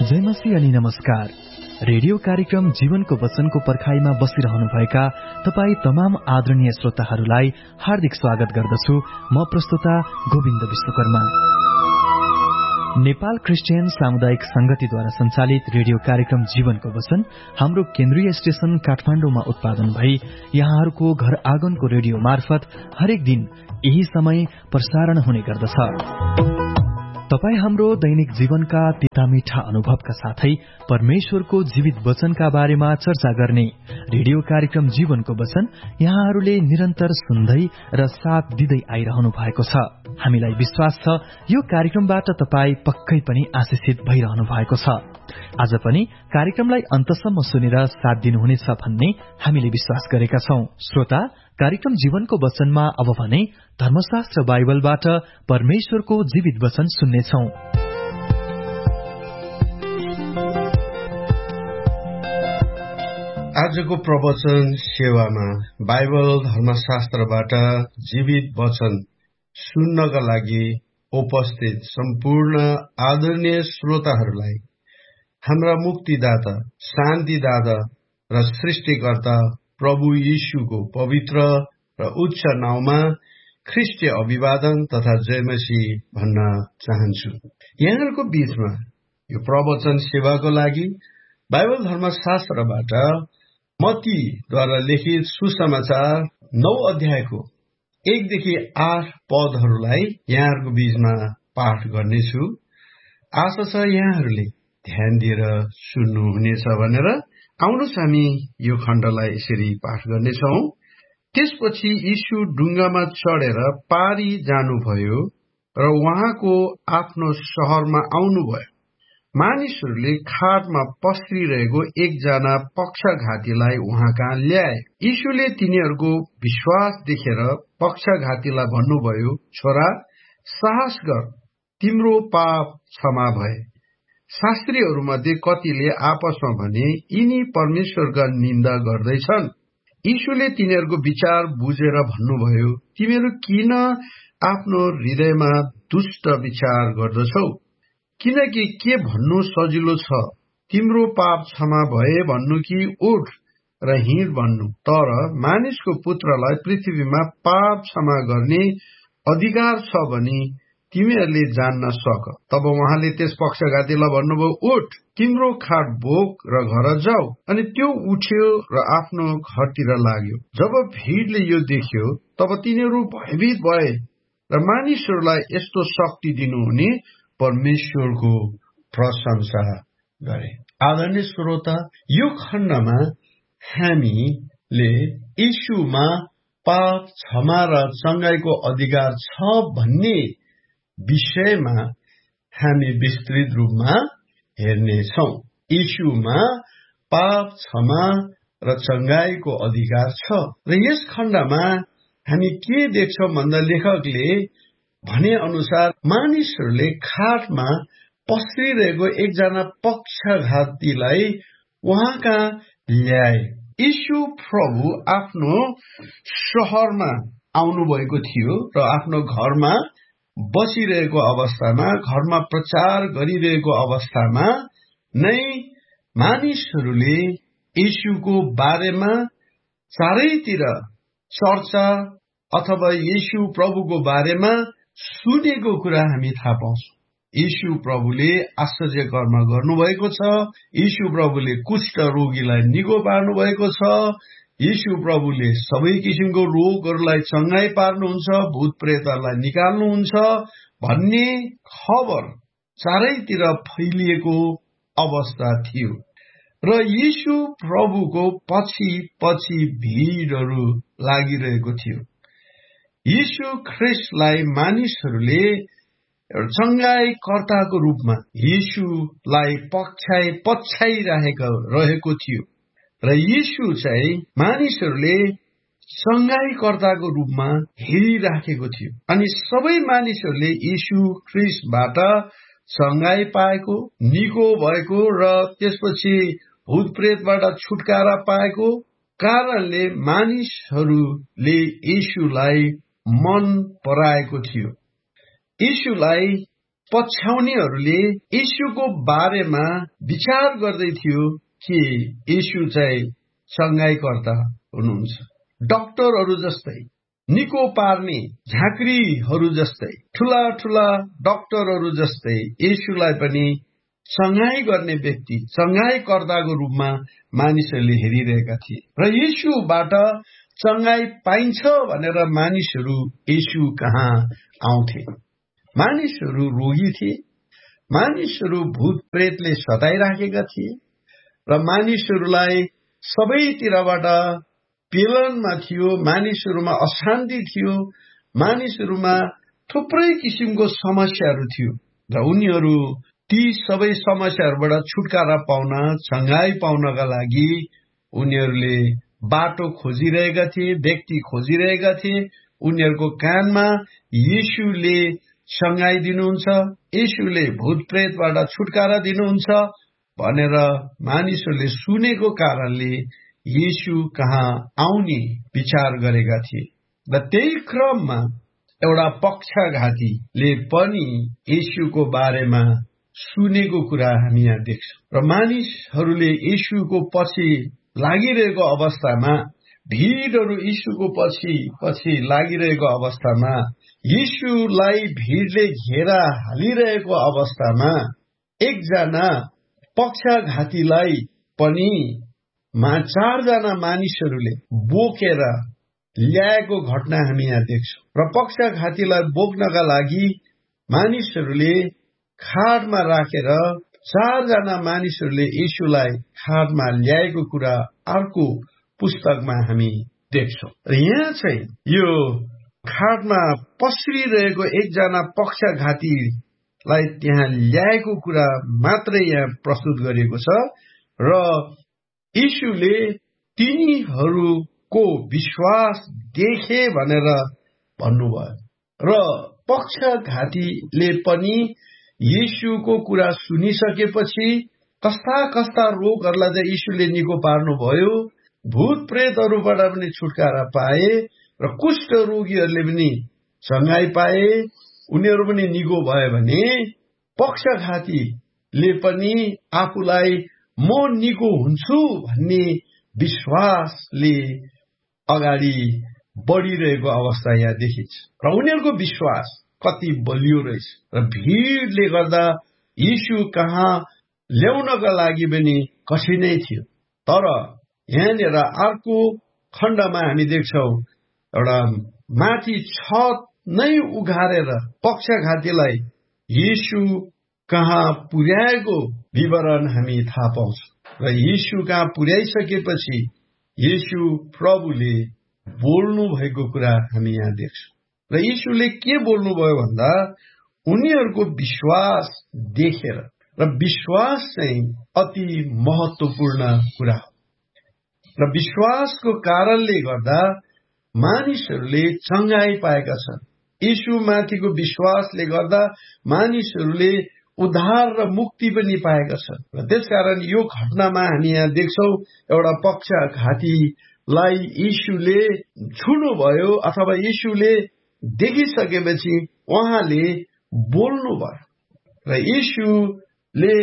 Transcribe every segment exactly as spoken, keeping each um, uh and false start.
जय मसीह अनि नमस्कार। रेडियो कार्यक्रम जीवनको वचनको पर्खाइमा बसिरहनुभएका तपाई तमाम आदरणीय श्रोताहरूलाई हार्दिक स्वागत गर्दछु। म प्रस्तुता गोविन्द विश्वकर्मा। नेपाल क्रिस्चियन सामुदायिक संगतिद्वारा संचालित रेडियो कार्यक्रम जीवनको वचन हाम्रो केन्द्रीय स्टेशन काठमाडौँमा उत्पादन भई यहाँहरूको घर आँगनको रेडियो मार्फत हरेक दिन यही समय प्रसारण हुने गर्दछ। तपाई हाम्रो दैनिक जीवनका तिता मीठा अनुभवका साथै परमेश्वरको जीवित वचनका बारेमा चर्चा गर्ने रेडियो कार्यक्रम जीवनको वचन यहाँहरूले निरन्तर सुन्दै र साथ दिँदै आइरहनु भएको छ। हामीलाई विश्वास छ यो कार्यक्रमबाट तपाई पक्कै पनि आशिषित भइरहनु भएको छ। आज पनि कार्यक्रमलाई अन्तसम्म सुनेर साथ दिनुहुनेछ भन्ने हामीले विश्वास गरेका छौं। श्रोता, कार्यक्रम जीवनको वचनमा अब भने धर्मशास्त्र बाइबलबाट परमेश्वरको जीवित वचन सुन्नेछौं। आजको प्रवचन सेवामा बाइबल धर्मशास्त्रबाट जीवित वचन सुन्नका लागि उपस्थित सम्पूर्ण आदरणीय श्रोताहरूलाई हाम्रा मुक्तिदाता, शान्तिदाता र सृष्टिकर्ता प्रभु यीशुको पवित्र र उच्च नाउँमा ख्रिस्टीय अभिवादन तथा जय मसीह भन्न चाहन्छु। यहाँहरूको बीचमा यो प्रवचन सेवाको लागि बाइबल धर्मशास्त्रबाट मत्तीद्वारा लिखित सुसमाचार नौ अध्यायको एकदेखि आठ पदहरूलाई यहाँहरूको बीचमा पाठ गर्नेछु। आशा छ यहाँहरूले ध्यान दिएर सुन्नुहुनेछ भनेर। आउनुहोस् हामी यो खण्डलाई यसरी पाठ गर्नेछौं। त्यसपछि यीशु डुङ्गामा चढेर पारी जानुभयो र उहाँको आफ्नो शहरमा आउनुभयो। मानिसहरूले खाटमा पस्रिरहेको एकजना पक्षघातीलाई उहाँ कहाँ ल्याए। यीशुले तिनीहरूको विश्वास देखेर पक्षघातीलाई भन्नुभयो, छोरा, साहस गर, तिम्रो पाप क्षमा भए। शास्त्रीहरूमध्ये कतिले आपसमा भने, यिनी परमेश्वरका निन्दा गर्दैछन्। यीशुले तिनीहरूको विचार बुझेर भन्नुभयो, तिमीहरू किन आफ्नो हृदयमा दुष्ट विचार गर्दछौ? किनकि के भन्नु सजिलो छ, तिम्रो पाप क्षमा भए भन्नु कि उठ र हिँड भन्नु? तर मानिसको पुत्रलाई पृथ्वीमा पाप क्षमा गर्ने अधिकार छ भनी तिमीहरूले जान्न सक। तब उहाँले त्यस पक्षघातीलाई भन्नुभयो, उठ, तिम्रो खाट बोक र घर जाऊ। अनि त्यो उठ्यो र आफ्नो घरतिर लाग्यो। जब भीडले यो देख्यो तब तिनीहरू भयभीत भए र मानिसहरूलाई यस्तो शक्ति दिनुहुने परमेश्वरको प्रशंसा गरे। आदरणीय श्रोता, यो खण्डमा हामीले यीशुमा पाप क्षमा र चंगाईको अधिकार छ भन्ने विषयमा हामी विस्तृत रूपमा हेर्नेछौं। यीशुमा पाप क्षमा र चंगाईको अधिकार छ र यस खण्डमा हामी के देख्छौं भन्दा लेखकले भने अनुसार मानिसहरूले खाटमा पस्रिरहेको एकजना पक्षघातीलाई उहाँका ल्याए। यीशु प्रभु आफ्नो शहरमा आउनुभएको थियो र आफ्नो घरमा बसिरहेको अवस्थामा, घरमा प्रचार गरिरहेको अवस्थामा नै मानिसहरूले यीशुको बारेमा चारैतिर चर्चा अथवा यीशु प्रभुको बारेमा सुनेको कुरा हामी थाहा पाउँछौं। यीशु प्रभुले आश्चर्य कर्म गर्नुभएको छ। यीशु प्रभुले कुष्ठ रोगीलाई निको पार्नु भएको छ। यीशु प्रभुले सबै किसिमको रोगहरूलाई चंगाई पार्नुहुन्छ, भूत प्रेतहरूलाई निकाल्नुहुन्छ भन्ने खबर चारैतिर फैलिएको अवस्था थियो र यीशु प्रभुको पछि पछि भीडहरू लागिरहेको थियो। यीशु ख्रिस्टलाई मानिसहरूले चंगाईकर्ताको रूपमा यीशुलाई पक्षाइ पछ्याइरहेको रहेको थियो र यीशु चाहिँ मानिसहरूले चंगाईकर्ताको रूपमा हेरिराखेको थियो। अनि सबै मानिसहरूले यीशु ख्रिस्टबाट चंगाई पाएको, निको भएको र त्यसपछि भूत प्रेतबाट छुटकारा पाएको कारणले मानिसहरूले यीशुलाई मन पराएको थियो। यीशुलाई पछ्याउनेहरूले येशूको बारेमा विचार गर्दै थियो कि येशू चाहिँ चङ्गाईकर्ता हुनुहुन्छ। डाक्टरहरू जस्तै, निको पार्ने झाँक्रीहरू जस्तै, ठूला ठूला डाक्टरहरू जस्तै येशूलाई पनि चङ्गाई गर्ने व्यक्ति, चङ्गाईकर्ताको रूपमा मानिसहरूले हेरिरहेका थिए र येशूबाट चङ्गाई पाइन्छ भनेर मानिसहरू येशू कहाँ आउँथे। मानिसहरू रोगी थिए, मानिसहरू भूत प्रेतले सताइराखेका थिए र मानिसहरूलाई सबैतिरबाट पेलनमा थियो, मानिसहरूमा अशान्ति थियो, मानिसहरूमा थुप्रै किसिमको समस्याहरू थियो र उनीहरू ती सबै समस्याहरूबाट छुटकारा पाउन, चङ्गाई पाउनका लागि उनीहरूले बाटो खोजिरहेका थिए, व्यक्ति खोजिरहेका थिए। उनीहरूको कानमा येशूले चङ्गाई दिनुहुन्छ, येशूले भूत प्रेतबाट छुटकारा दिनुहुन्छ भनेर मानिसहरूले सुनेको कारणले येशू कहाँ आउने विचार गरेका थिए र त्यही क्रममा एउटा पक्षघातीले पनि येशूको बारेमा सुनेको कुरा हामी यहाँ देख्छौँ र मानिसहरूले येशूको पछि लागिरहेको अवस्थामा, भीडहरू येशूको पछि पछि लागिरहेको अवस्थामा, येशूलाई भीडले घेरा हालिरहेको अवस्थामा एकजना पक्षघातीलाई पनि चारजना मानिसहरूले बोकेर ल्याएको घटना हामी यहाँ देख्छौँ र पक्षघातीलाई बोक्नका लागि मानिसहरूले खाटमा राखेर चारजना मानिसहरूले येशूलाई खाटमा ल्याएको कुरा अर्को पुस्तकमा हामी देख्छौँ र यहाँ चाहिँ यो खाटमा पस्रिरहेको एकजना पक्षघातीलाई त्यहाँ ल्याएको कुरा मात्रै यहाँ प्रस्तुत गरिएको छ र येशूले तिनीहरूको विश्वास देखे भनेर भन्नुभयो र पक्षघातीले पनि येशूको कुरा सुनिसकेपछि कस्ता कस्ता रोगहरूलाई चाहिँ येशूले निको पार्नुभयो, भूत प्रेतहरूबाट पनि छुटकारा पाए र कुष्ठ रोगीहरूले पनि चङ्गाई पाए, उनीहरू पनि निको भयो भने पक्षघातीले पनि आफूलाई म निको हुन्छु भन्ने विश्वासले अगाडि बढिरहेको अवस्था यहाँ देखिन्छ र उनीहरूको विश्वास कति बलियो रहेछ र भीडले गर्दा येशू कहाँ ल्याउनका लागि पनि कठिनै थियो। तर यहाँनिर अर्को खण्डमा हामी देख्छौँ एउटा माथि छत नै उघारेर पक्षघातीलाई येशू कहाँ पुर्याएको विवरण हामी थाहा पाउँछौँ र येशू कहाँ पुर्याइसकेपछि येशू प्रभुले बोल्नु भएको कुरा हामी यहाँ देख्छौँ र येशूले के बोल्नुभयो भन्दा उनीहरूको विश्वास देखेर, र विश्वास चाहिँ अति महत्त्वपूर्ण कुरा हो र विश्वासको कारणले गर्दा मानिसहरूले चङ्गाई पाएका छन्। येशूमाथिको विश्वासले गर्दा मानिसहरूले उद्धार र मुक्ति पनि पाएका छन् र त्यसकारण यो घटनामा हामी यहाँ देख्छौँ एउटा पक्षघातीलाई येशूले छुनुभयो अथवा येशूले देखिसकेपछि उहाँले बोल्नुभयो र येशूले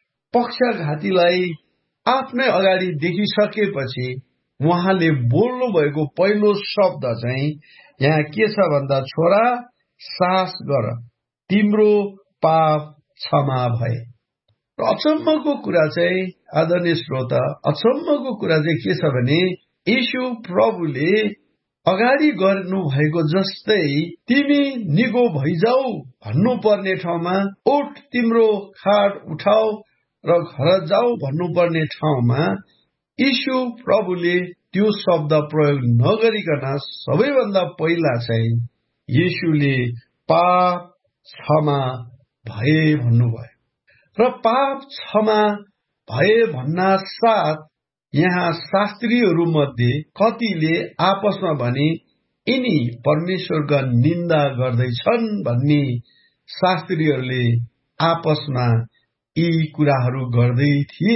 पक्षघातीलाई आफ्नै अगाडि देखिसकेपछि उहाँले बोल्नुभएको पहिलो शब्द चाहिँ यहाँ के छ भन्दा, छोरा साहस गर, तिम्रो पाप क्षमा भए। र अचम्मको कुरा चाहिँ आदरणीय श्रोता, अचम्मको कुरा चाहिँ के छ भने येशू प्रभुले अगाडि गर्नु भएको जस्तै तिमी निको भइजाऊ भन्नुपर्ने ठाउँमा उठ, तिम्रो खाट उठाऊ र घर जाऊ भन्नुपर्ने ठाउँमा येशू प्रभुले त्यो शब्द प्रयोग नगरिकन सबैभन्दा पहिला चाहिँ येशूले पाप क्षमा भए भन्नुभयो र पाप क्षमा भए भन्ना साथ यहाँ शास्त्रीहरू मध्ये कतिले आपसमा भने यिनी परमेश्वरका निन्दा गर्दैछन् भन्ने शास्त्रीहरूले आपसमा यी कुराहरू गर्दै थिए,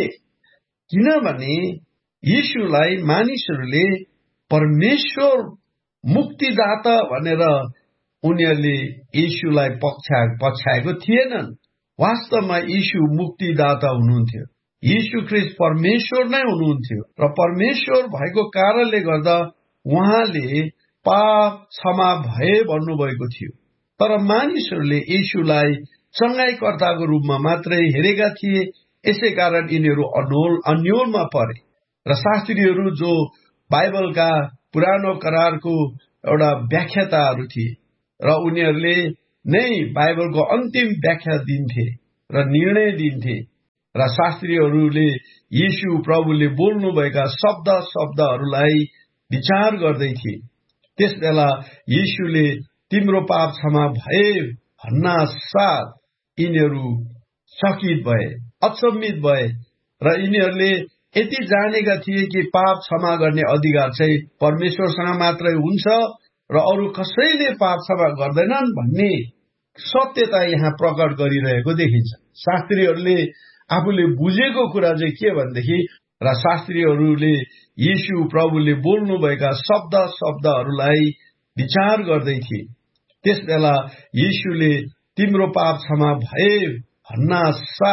किनभने येशूलाई मानिसहरूले परमेश्वर मुक्तिदाता भनेर उनीहरूले येशूलाई पक्षा पछ्याएको थिएनन्। वास्तवमा येशू मुक्तिदाता हुनुहुन्थ्यो। येशू ख्रीष्ट परमेश्वर नै हुनुहुन्थ्यो र परमेश्वर भएको कारणले गर्दा उहाँले पाप क्षमा भए भन्नुभएको थियो। तर मानिसहरूले येशूलाई चङ्गाईकर्ताको रूपमा मात्रै हेरेका थिए। यसै कारण यिनीहरू अनोल अन्योलमा परे र शास्त्रीहरू जो बाइबलका पुरानो करारको एउटा व्याख्याताहरू थिए र उनीहरूले नै बाइबलको अन्तिम व्याख्या दिन्थे र निर्णय दिन्थे र शास्त्रीहरूले येशू प्रभुले बोल्नुभएका शब्द शब्दहरूलाई विचार गर्दै थिए। त्यसबेला येशूले तिम्रो पाप क्षमा भए भन्ना साथ यिनीहरू चकित भए, अचम्मित भए र यिनीहरूले यति जानेका थिए कि पाप क्षमा गर्ने अधिकार चाहिँ परमेश्वरसँग मात्रै हुन्छ र अरू कसैले पाप क्षमा गर्दैनन् भन्ने सत्यता यहाँ प्रकट गरिरहेको देखिन्छ। शास्त्रीहरूले आफूले बुझेको कुरा चाहिँ के भनेदेखि र शास्त्रीहरूले येशू प्रभुले बोल्नुभएका शब्द शब्दहरूलाई विचार गर्दै थिए। त्यसबेला येशूले तिम्रो पाप क्षमा भए भन्ना साथ